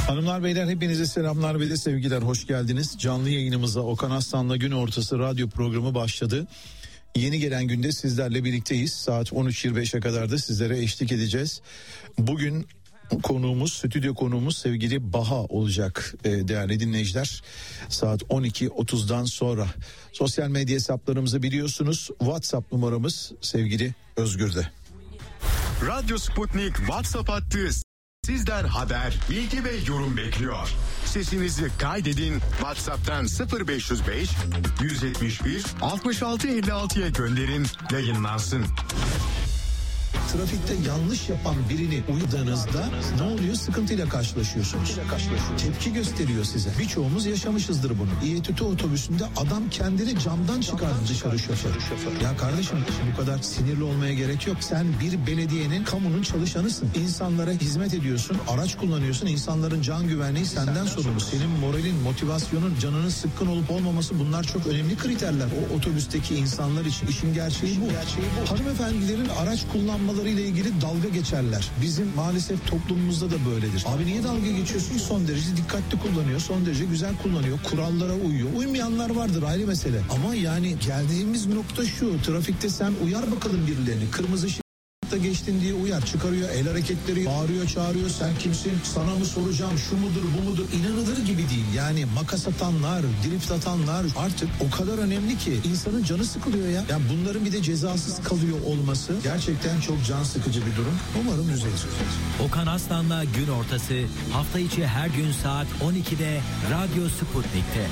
Hanımlar beyler hepinize selamlar ve de sevgiler, hoş geldiniz. Canlı yayınımıza Okan Aslan'la Gün Ortası radyo programı başladı. Yeni gelen günde sizlerle birlikteyiz. Saat 13.25'e kadar da sizlere eşlik edeceğiz. Bugün stüdyo konuğumuz sevgili Baha olacak değerli dinleyiciler. Saat 12.30'dan sonra. Sosyal medya hesaplarımızı biliyorsunuz. WhatsApp numaramız sevgili Özgür'de. Radyo Sputnik WhatsApp hattı sizden haber, bilgi ve yorum bekliyor. Sesinizi kaydedin, WhatsApp'tan 0505 171 66 56'ya gönderin, yayınlansın. Trafikte yanlış yapan birini uyardığınızda ne oluyor? Sıkıntıyla karşılaşıyorsunuz. Tepki gösteriyor size. Birçoğumuz yaşamışızdır bunu. İETT otobüsünde adam kendini camdan çıkardı dışarı şoför. Ya kardeşim bu kadar sinirli olmaya gerek yok. Sen bir belediyenin, kamunun çalışanısın. İnsanlara hizmet ediyorsun, araç kullanıyorsun. İnsanların can güvenliği senden sorumlu. Senin moralin, motivasyonun, canının sıkkın olup olmaması, bunlar çok önemli kriterler. O otobüsteki insanlar için işin gerçeği bu. Hanımefendilerin araç kullanmaları ile ilgili dalga geçerler. Bizim maalesef toplumumuzda da böyledir. Abi niye dalga geçiyorsun? Son derece dikkatli kullanıyor, son derece güzel kullanıyor, kurallara uyuyor. Uymayanlar vardır, ayrı mesele. Ama yani geldiğimiz nokta şu: trafikte sen uyar bakalım birilerini. Kırmızı geçtin diye uyar, çıkarıyor el hareketleri, bağırıyor çağırıyor, sen kimsin, sana mı soracağım, şu mudur bu mudur, inanılır gibi değil. Yani makas atanlar, drift atanlar artık o kadar önemli ki insanın canı sıkılıyor ya. Yani bunların bir de cezasız kalıyor olması gerçekten çok can sıkıcı bir durum. Umarım düzelir. Okan Aslan'la Gün Ortası hafta içi her gün saat 12'de Radyo Sputnik'te.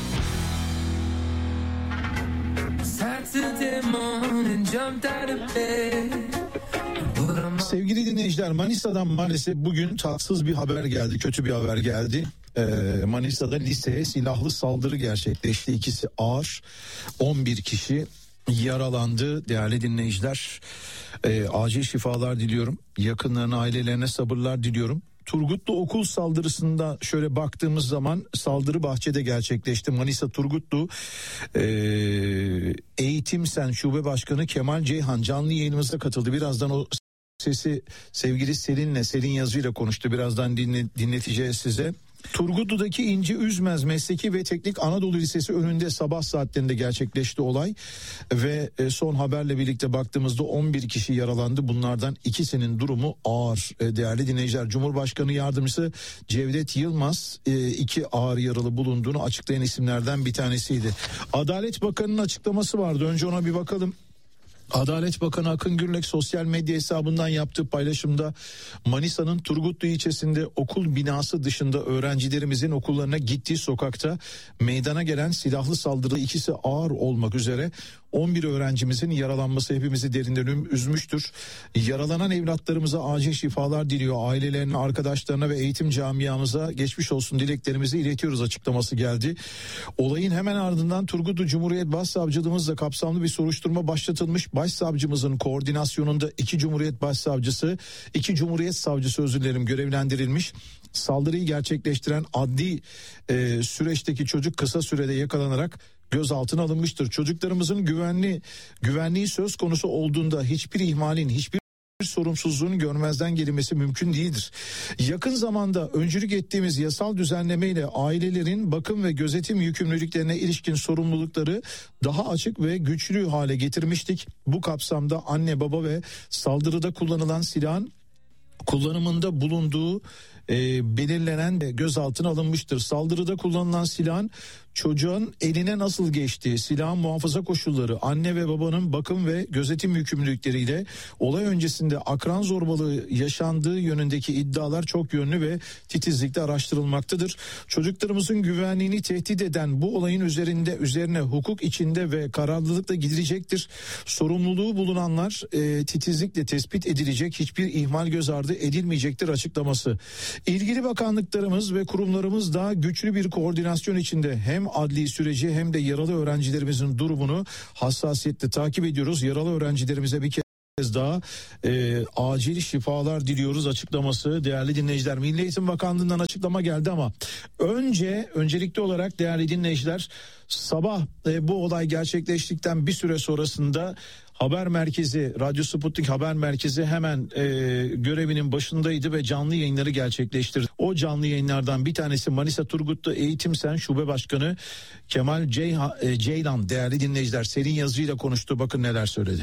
Saturday morning, jumped out of bed. Sevgili dinleyiciler, Manisa'dan maalesef bugün tatsız bir haber geldi, kötü bir haber geldi. Manisa'da liseye silahlı saldırı gerçekleşti. İkisi ağır, 11 kişi yaralandı değerli dinleyiciler. Acil şifalar diliyorum. Yakınlarına, ailelerine sabırlar diliyorum. Turgutlu okul saldırısında şöyle baktığımız zaman saldırı bahçede gerçekleşti. Manisa Turgutlu Eğitim Sen Şube Başkanı Kemal Ceyhan canlı yayınımıza katıldı. Birazdan o sesi sevgili Selin Yazı ile konuştu. Birazdan dinleteceğiz size. Turgutlu'daki İnci Üzmez Mesleki ve Teknik Anadolu Lisesi önünde sabah saatlerinde gerçekleşti olay ve son haberle birlikte baktığımızda 11 kişi yaralandı. Bunlardan ikisinin durumu ağır değerli dinleyiciler. Cumhurbaşkanı Yardımcısı Cevdet Yılmaz 2 ağır yaralı bulunduğunu açıklayan isimlerden bir tanesiydi. Adalet Bakanı'nın açıklaması vardı, önce ona bir bakalım. Adalet Bakanı Akın Gürlek sosyal medya hesabından yaptığı paylaşımda Manisa'nın Turgutlu ilçesinde okul binası dışında öğrencilerimizin okullarına gittiği sokakta meydana gelen silahlı saldırıda ikisi ağır olmak üzere 11 öğrencimizin yaralanması hepimizi derinden üzmüştür. Yaralanan evlatlarımıza acil şifalar diliyor. Ailelerine, arkadaşlarına ve eğitim camiamıza geçmiş olsun dileklerimizi iletiyoruz açıklaması geldi. Olayın hemen ardından Turgutlu Cumhuriyet Başsavcılığımızla kapsamlı bir soruşturma başlatılmış. Başsavcımızın koordinasyonunda 2 Cumhuriyet Başsavcısı, 2 Cumhuriyet Savcısı görevlendirilmiş. Saldırıyı gerçekleştiren adli süreçteki çocuk kısa sürede yakalanarak gözaltına alınmıştır. Çocuklarımızın güvenliği söz konusu olduğunda hiçbir ihmalin, hiçbir sorumsuzluğun görmezden gelinmesi mümkün değildir. Yakın zamanda öncülük ettiğimiz yasal düzenlemeyle ailelerin bakım ve gözetim yükümlülüklerine ilişkin sorumlulukları daha açık ve güçlü hale getirmiştik. Bu kapsamda anne, baba ve saldırıda kullanılan silahın kullanımında bulunduğu belirlenen de gözaltına alınmıştır. Saldırıda kullanılan silahın çocuğun eline nasıl geçtiği, silahın muhafaza koşulları, anne ve babanın bakım ve gözetim yükümlülükleriyle olay öncesinde akran zorbalığı yaşandığı yönündeki iddialar çok yönlü ve titizlikle araştırılmaktadır. Çocuklarımızın güvenliğini tehdit eden bu olayın üzerine hukuk içinde ve kararlılıkla gidilecektir. Sorumluluğu bulunanlar titizlikle tespit edilecek, hiçbir ihmal göz ardı edilmeyecektir açıklaması. İlgili bakanlıklarımız ve kurumlarımız da güçlü bir koordinasyon içinde hem adli süreci hem de yaralı öğrencilerimizin durumunu hassasiyetle takip ediyoruz. Yaralı öğrencilerimize bir kez daha acil şifalar diliyoruz açıklaması değerli dinleyiciler. Milli Eğitim Bakanlığı'ndan açıklama geldi ama öncelikli olarak değerli dinleyiciler sabah bu olay gerçekleştikten bir süre sonrasında haber merkezi, Radyo Sputnik haber merkezi hemen görevinin başındaydı ve canlı yayınları gerçekleştirdi. O canlı yayınlardan bir tanesi Manisa Turgutlu Eğitim Sen Şube Başkanı Kemal Ceylan, değerli dinleyiciler, Selin Yazıcı ile konuştu. Bakın neler söyledi.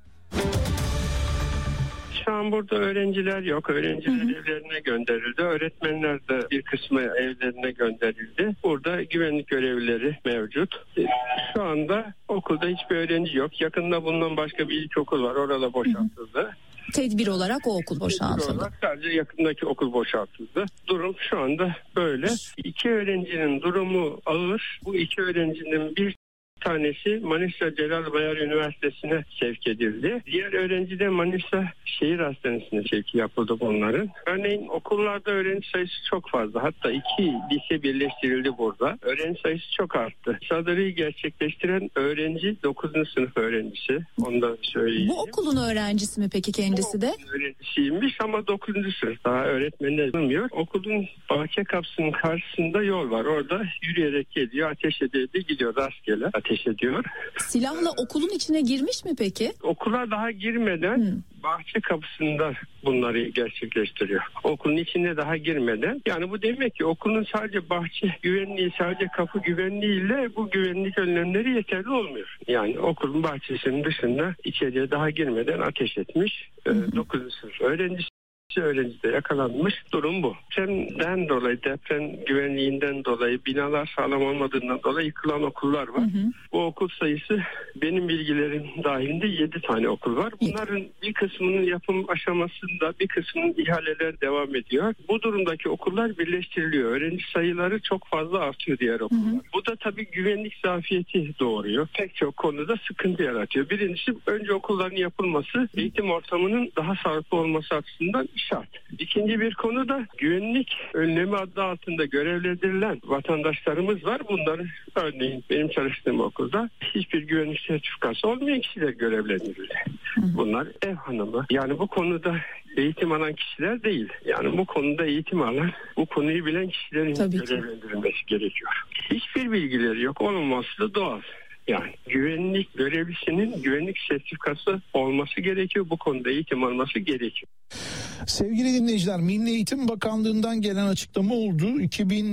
Şu an burada öğrenciler yok. Öğrenciler evlerine gönderildi. Öğretmenler de bir kısmı evlerine gönderildi. Burada güvenlik görevlileri mevcut. Şu anda okulda hiçbir öğrenci yok. Yakında bundan başka bir ilkokul var. Orada boşaltıldı. Tedbir olarak o okul boşaltıldı. Tedbir olarak sadece yakındaki okul boşaltıldı. Durum şu anda böyle. 2 öğrencinin durumu ağır. Bu 2 öğrencinin bir tanesi Manisa Celal Bayar Üniversitesi'ne sevk edildi. Diğer öğrenci de Manisa Şehir Hastanesi'ne sevk yapıldı bunların. Örneğin okullarda öğrenci sayısı çok fazla. Hatta 2 lise birleştirildi burada. Öğrenci sayısı çok arttı. Saldırıyı gerçekleştiren öğrenci 9. sınıf öğrencisi. Onu da söyleyeyim. Bu okulun öğrencisi mi peki kendisi de? Öğrencisiymiş ama 9. sınıf. Daha öğretmenler bilmiyor. Okulun bahçe kapısının karşısında yol var. Orada yürüyerek geliyor. Ateş edildi. Gidiyor rastgele. Ateş ediyor. Silahla okulun içine girmiş mi peki? Okula daha girmeden bahçe kapısında bunları gerçekleştiriyor. Okulun içine daha girmeden. Yani bu demek ki okulun sadece bahçe güvenliği, sadece kapı güvenliğiyle bu güvenlik önlemleri yeterli olmuyor. Yani okulun bahçesinin dışında içeriye daha girmeden ateş etmiş. 9. sınıf öğrenci de yakalanmış. Durum bu. Depremden dolayı, deprem güvenliğinden dolayı, binalar sağlam olmadığından dolayı yıkılan okullar var. Bu okul sayısı benim bilgilerim dahilinde 7 tane okul var. Bunların bir kısmının yapım aşamasında, bir kısmının ihaleler devam ediyor. Bu durumdaki okullar birleştiriliyor. Öğrenci sayıları çok fazla artıyor diğer okullar. Bu da tabii güvenlik zafiyeti doğuruyor. Pek çok konuda sıkıntı yaratıyor. Birincisi, önce okulların yapılması, eğitim ortamının daha sağlıklı olması açısından şart. İkinci bir konu da güvenlik önlemi adı altında görevlendirilen vatandaşlarımız var. Bunların örneğin benim çalıştığım okulda hiçbir güvenlik sertifikası olmayan kişiler görevlendirildi. Bunlar ev hanımı. Yani bu konuda eğitim alan kişiler değil. Yani bu konuda eğitim alan, bu konuyu bilen kişilerin görevlendirilmesi gerekiyor. Hiçbir bilgileri yok. Olmaması da doğal. Yani güvenlik görevlisinin güvenlik sertifikası olması gerekiyor. Bu konuda eğitim alması gerekiyor. Sevgili dinleyiciler, Milli Eğitim Bakanlığı'ndan gelen açıklama oldu.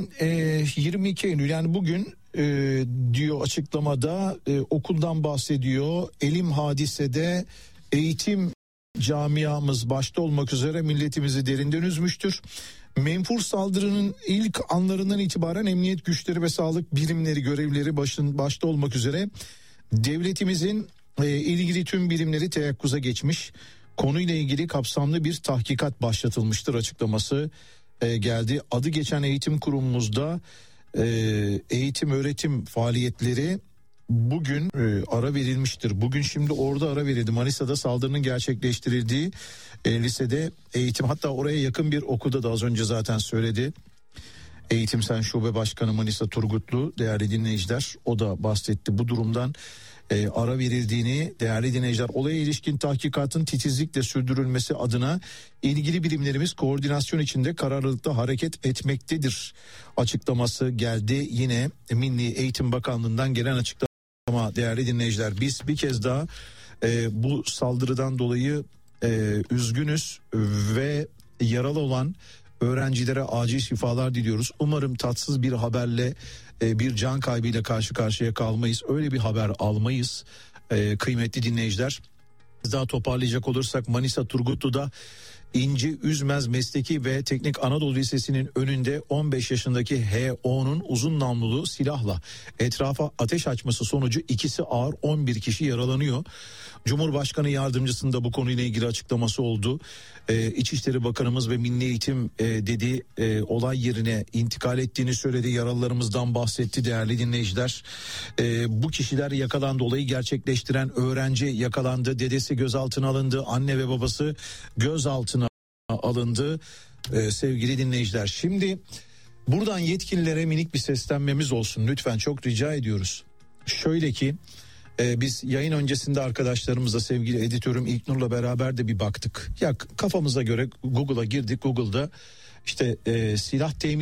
2022 Eylül, yani bugün diyor açıklamada, okuldan bahsediyor. Elim hadisede eğitim camiamız başta olmak üzere milletimizi derinden üzmüştür. Menfur saldırının ilk anlarından itibaren emniyet güçleri ve sağlık birimleri görevlileri başta olmak üzere devletimizin ilgili tüm birimleri teyakkuza geçmiş. Konuyla ilgili kapsamlı bir tahkikat başlatılmıştır açıklaması geldi. Adı geçen eğitim kurumumuzda eğitim öğretim faaliyetleri bugün ara verilmiştir. Bugün şimdi orada ara verildi. Manisa'da saldırının gerçekleştirildiği lisede eğitim, hatta oraya yakın bir okulda da az önce zaten söyledi. Eğitim Sen Şube Başkanı Manisa Turgutlu, değerli dinleyiciler, o da bahsetti bu durumdan. Ara verildiğini, değerli dinleyiciler, olaya ilişkin tahkikatın titizlikle sürdürülmesi adına ilgili birimlerimiz koordinasyon içinde kararlılıkla hareket etmektedir açıklaması geldi. Yine Milli Eğitim Bakanlığı'ndan gelen açıklama, değerli dinleyiciler. Biz bir kez daha bu saldırıdan dolayı üzgünüz ve yaralı olan öğrencilere acil şifalar diliyoruz. Umarım tatsız bir haberle, bir can kaybıyla karşı karşıya kalmayız. Öyle bir haber almayız kıymetli dinleyiciler. Daha toparlayacak olursak, Manisa Turgutlu'da İnci Üzmez Mesleki ve Teknik Anadolu Lisesi'nin önünde 15 yaşındaki H.O.'nun uzun namlulu silahla etrafa ateş açması sonucu ikisi ağır, 11 kişi yaralanıyor. Cumhurbaşkanı Yardımcısının da bu konuyla ilgili açıklaması oldu. İçişleri Bakanımız ve Milli Eğitim dedi olay yerine intikal ettiğini söyledi. Yaralılarımızdan bahsetti değerli dinleyiciler. Bu kişiler yakalandı. Olayı gerçekleştiren öğrenci yakalandı. Dedesi gözaltına alındı. Anne ve babası gözaltına alındı. Sevgili dinleyiciler, şimdi buradan yetkililere minik bir seslenmemiz olsun. Lütfen, çok rica ediyoruz. Şöyle ki, biz yayın öncesinde arkadaşlarımızla, sevgili editörüm İlknur'la beraber de bir baktık. Ya kafamıza göre Google'a girdik. Google'da işte silah temin